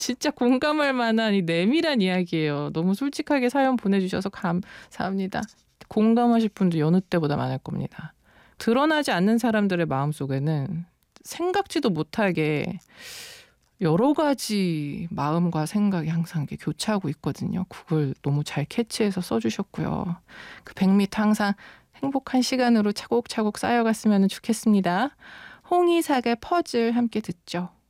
진짜 공감할 만한 이 내밀한 이야기예요. 너무 솔직하게 사연 보내주셔서 감사합니다. 공감하실 분도 여느 때보다 많을 겁니다. 드러나지 않는 사람들의 마음속에는 생각지도 못하게 여러 가지 마음과 생각이 항상 이렇게 교차하고 있거든요. 그걸 너무 잘 캐치해서 써주셨고요. 그 100m 항상 행복한 시간으로 차곡차곡 쌓여갔으면 좋겠습니다. 홍이삭의 퍼즐 함께 듣죠.